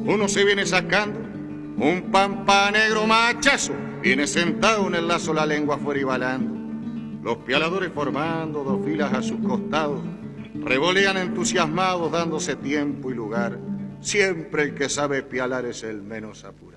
Uno se viene sacando un pampa negro machazo, viene sentado en el lazo, la lengua afuera y balando. Los pialadores formando dos filas a sus costados, revolean entusiasmados dándose tiempo y lugar. Siempre el que sabe pialar es el menos apurado.